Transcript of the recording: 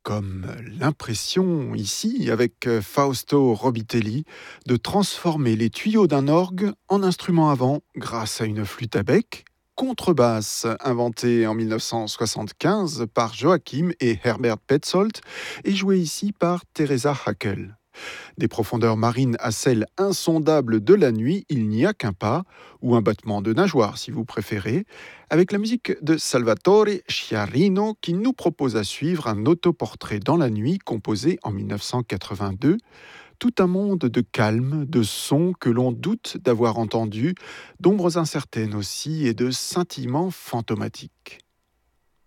comme l'impression ici, avec Fausto Robitelli, de transformer les tuyaux d'un orgue en instrument avant grâce à une flûte à bec, contrebasse inventée en 1975 par Joachim et Herbert Petzold et jouée ici par Teresa Hackel. Des profondeurs marines à celles insondables de la nuit, il n'y a qu'un pas, ou un battement de nageoire si vous préférez, avec la musique de Salvatore Sciarrino qui nous propose à suivre un autoportrait dans la nuit composé en 1982, tout un monde de calme, de sons que l'on doute d'avoir entendus, d'ombres incertaines aussi et de scintillements fantomatiques.